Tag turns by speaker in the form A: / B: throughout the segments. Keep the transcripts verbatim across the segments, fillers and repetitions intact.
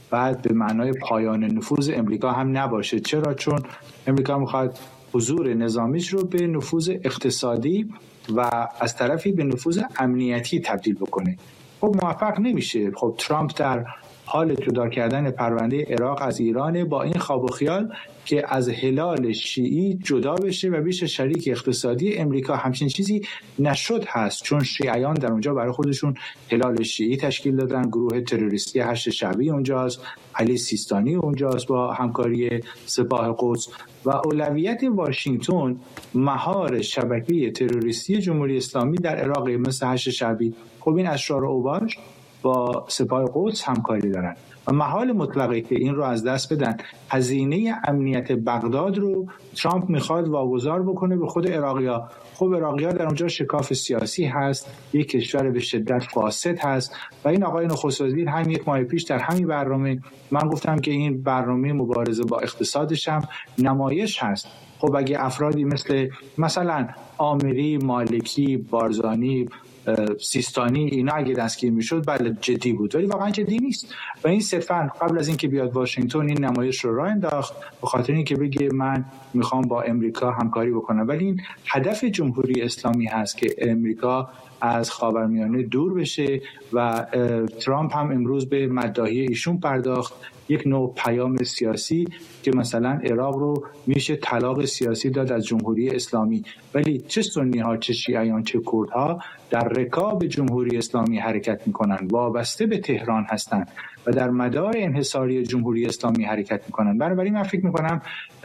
A: بعد به معنای پایان نفوذ امریکا هم نباشه. چرا؟ چون امریکا میخواد حضور نظامیش رو به نفوذ اقتصادی و از طرفی به نفوذ امنیتی تبدیل بکنه. خب موفق نمیشه. خب ترامپ در حال جدا کردن پرونده عراق از ایران با این خواب و خیال که از هلال شیعی جدا بشه و بشه شریک اقتصادی امریکا. همچین چیزی نشد هست، چون شیعیان در اونجا برای خودشون هلال شیعی تشکیل دادن، گروه تروریستی هشت شعبی اونجاست، علی سیستانی اونجاست با همکاری سپاه قدس و اولویت واشنگتن مهار شبکه تروریستی جمهوری اسلامی در عراق مثل هشت شعبی. خب این اشرار و اوباش با سپاه قدس همکاری دارن و محال مطلقه که این رو از دست بدن. هزینه امنیت بغداد رو ترامپ میخواد واگذار بکنه به خود عراقی‌ها. خب عراقی‌ها در اونجا شکاف سیاسی هست، یک کشور به شدت فاسد هست و این آقای نخست وزیر هم یک ماه پیش در همین برنامه من گفتم که این برنامه مبارزه با اقتصادش هم نمایش هست. خب اگه افرادی مثل مثلا آمری، مالکی، بارزانی، سیستانی اینا اگه دستگیر میشد بله جدی بود، ولی واقعا جدی نیست و این صرفا قبل از اینکه بیاد واشنگتن این نمایش رو راه انداخت به خاطر اینکه بگه من میخوام با امریکا همکاری بکنم. ولی این هدف جمهوری اسلامی هست که امریکا از خاورمیانه دور بشه و ترامپ هم امروز به مداحی ایشون پرداخت، یک نوع پیام سیاسی که مثلا عراق رو میشه طلاق سیاسی داد از جمهوری اسلامی. ولی چه سنی ها، چه شیعیان، چه کرد ها در رکاب جمهوری اسلامی حرکت میکنن، وابسته به تهران هستند و در مدار انحصاری جمهوری اسلامی حرکت میکنن. بنابراین من فکر میکنم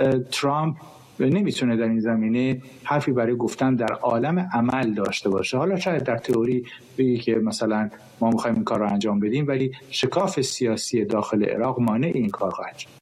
A: ترامپ نمیتونه در این زمینه حرفی برای گفتن در عالم عمل داشته باشه. حالا شاید در تئوری بگی که مثلا ما میخوایم این کار رو انجام بدیم، ولی شکاف سیاسی داخل عراق مانع این کار خواهد شد.